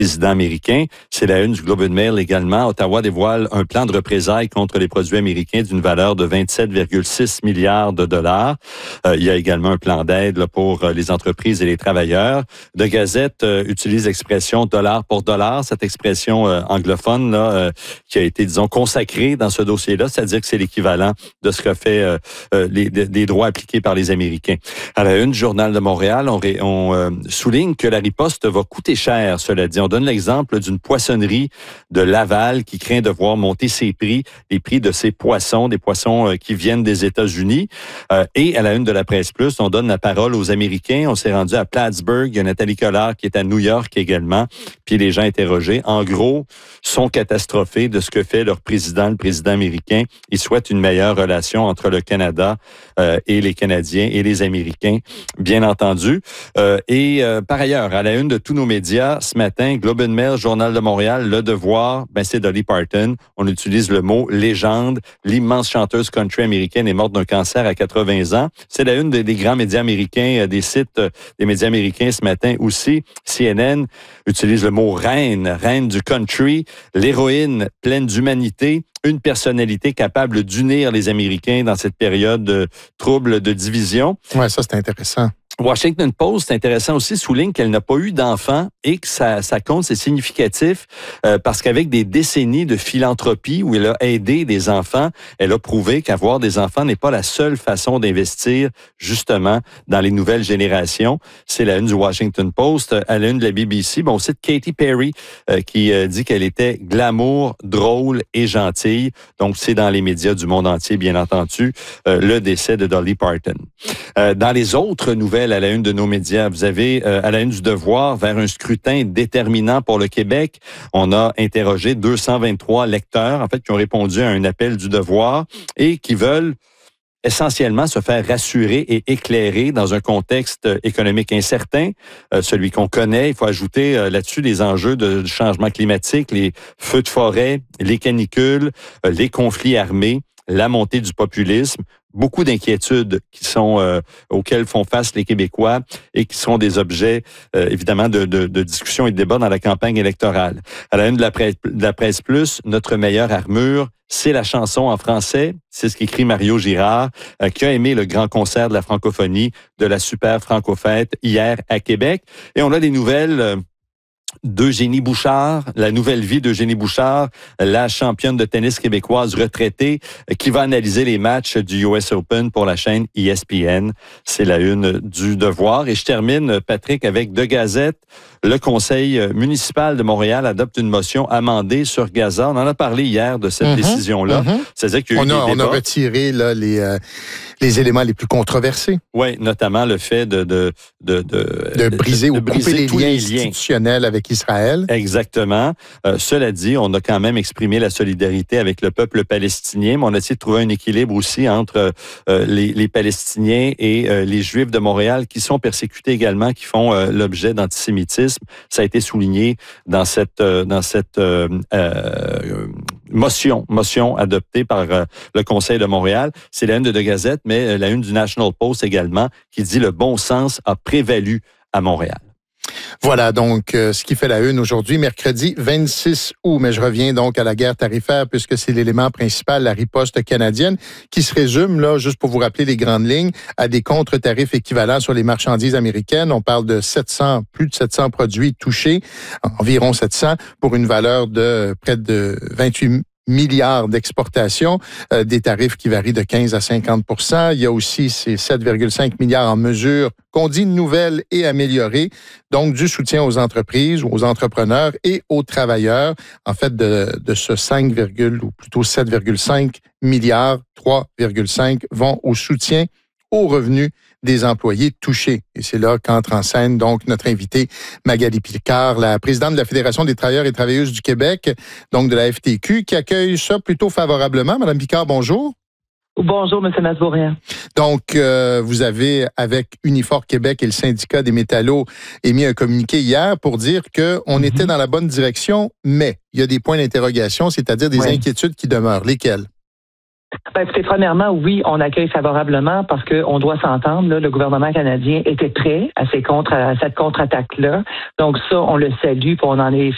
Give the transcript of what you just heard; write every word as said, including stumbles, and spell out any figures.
président américain. C'est la une du Globe and Mail également. Ottawa dévoile un plan de représailles contre les produits américains d'une valeur de vingt-sept virgule six milliards de dollars. Euh, il y a également un plan d'aide là, pour euh, les entreprises et les travailleurs. De Gazette euh, utilise l'expression dollar pour dollar, cette expression euh, anglophone là, euh, qui a été, disons, consacrée dans ce dossier-là, c'est-à-dire que c'est l'équivalent de ce que fait euh, euh, les, des droits appliqués par les Américains. À la une du Journal de Montréal, on, ré, on euh, souligne que la riposte va coûter cher, cela dit. On donne l'exemple d'une poissonnerie de Laval qui craint de voir monter ses prix, les prix de ses poissons, des poissons euh, qui viennent des États-Unis. Euh, et à la une de la Presse Plus, on donne la parole aux Américains. On s'est rendu à Plattsburgh. Il y a Nathalie Collard qui est à New York également. Puis les gens interrogés, en gros, sont catastrophés de ce que fait leur président, le président américain. Ils souhaitent une meilleure relation entre le Canada euh, et les Canadiens et les Américains, bien entendu. Euh, et euh, par ailleurs, à la une de tous nos médias, ce matin, Globe and Mail, Journal de Montréal, Le Devoir, ben c'est Dolly Parton. On utilise le mot légende. L'immense chanteuse country américaine est morte d'un cancer à quatre-vingts ans. C'est la une des, des grands médias américains, des sites des médias américains ce matin aussi. C N N utilise le mot reine, reine du country, l'héroïne pleine d'humanité, une personnalité capable d'unir les Américains dans cette période de trouble, de division. Ouais, ça c'est intéressant. Washington Post, c'est intéressant aussi, souligne qu'elle n'a pas eu d'enfants et que ça, ça compte, c'est significatif euh, parce qu'avec des décennies de philanthropie où elle a aidé des enfants, elle a prouvé qu'avoir des enfants n'est pas la seule façon d'investir justement dans les nouvelles générations. C'est la une du Washington Post. À la une de la B B C, bon, c'est Katy Perry euh, qui euh, dit qu'elle était glamour, drôle et gentille. Donc, c'est dans les médias du monde entier, bien entendu, euh, le décès de Dolly Parton. Euh, dans les autres nouvelles à la une de nos médias, vous avez euh, à la une du Devoir vers un scrutin déterminant pour le Québec. On a interrogé deux cent vingt-trois lecteurs, en fait, qui ont répondu à un appel du Devoir et qui veulent essentiellement se faire rassurer et éclairer dans un contexte économique incertain, euh, celui qu'on connaît. Il faut ajouter euh, là-dessus les enjeux de, de changement climatique, les feux de forêt, les canicules, euh, les conflits armés, la montée du populisme, beaucoup d'inquiétudes qui sont euh, auxquelles font face les Québécois et qui sont des objets euh, évidemment de, de, de discussion et de débat dans la campagne électorale. À la une de la presse, de la presse plus, notre meilleure armure, c'est la chanson en français. C'est ce qu'écrit Mario Girard, euh, qui a aimé le grand concert de la francophonie de la Super Francofête hier à Québec. Et on a des nouvelles euh, d'Eugénie Bouchard, la nouvelle vie d'Eugénie Bouchard, la championne de tennis québécoise retraitée, qui va analyser les matchs du U S Open pour la chaîne E S P N. C'est la une du Devoir. Et je termine, Patrick, avec De Gazette. Le conseil municipal de Montréal adopte une motion amendée sur Gaza. On en a parlé hier de cette mm-hmm, décision-là. Mm-hmm. C'est-à-dire qu'il y a eu on, a, des on a retiré là, les, euh, les éléments les plus controversés. Oui, notamment le fait de... De, de, de, de briser de, de ou de couper les liens, les liens institutionnels avec Israël. Exactement. Euh, cela dit, on a quand même exprimé la solidarité avec le peuple palestinien, mais on a essayé de trouver un équilibre aussi entre euh, les, les Palestiniens et euh, les Juifs de Montréal qui sont persécutés également, qui font euh, l'objet d'antisémitisme. Ça a été souligné dans cette euh, dans cette euh, euh, motion motion adoptée par euh, le Conseil de Montréal. C'est la une de De Gazette, mais euh, la une du National Post également, qui dit le bon sens a prévalu à Montréal. Voilà donc euh, ce qui fait la une aujourd'hui, mercredi vingt-six août. Mais je reviens donc à la guerre tarifaire puisque c'est l'élément principal, la riposte canadienne, qui se résume, là, juste pour vous rappeler les grandes lignes, à des contre-tarifs équivalents sur les marchandises américaines. On parle de sept cents, plus de sept cents produits touchés, environ sept cents, pour une valeur de près de vingt-huit milliards d'exportations, euh, des tarifs qui varient de quinze à cinquante pour cent. Il y a aussi ces sept virgule cinq milliards en mesures qu'on dit nouvelles et améliorées, donc du soutien aux entreprises, aux entrepreneurs et aux travailleurs. En fait, de, de ce cinq, ou plutôt sept virgule cinq milliards, trois virgule cinq vont au soutien aux revenus des employés touchés. Et c'est là qu'entre en scène donc notre invitée Magali Picard, la présidente de la Fédération des travailleurs et travailleuses du Québec, donc de la F T Q, qui accueille ça plutôt favorablement. Madame Picard, bonjour. Bonjour, M. Masbourien. Donc, euh, vous avez, avec Unifor Québec et le syndicat des métallos, émis un communiqué hier pour dire qu'on mm-hmm. était dans la bonne direction, mais il y a des points d'interrogation, c'est-à-dire des oui. inquiétudes qui demeurent. Lesquelles? Ben, écoutez, premièrement, oui, on accueille favorablement parce qu'on doit s'entendre. Là, le gouvernement canadien était prêt à, ces contre, à cette contre-attaque-là. Donc ça, on le salue, puis on en est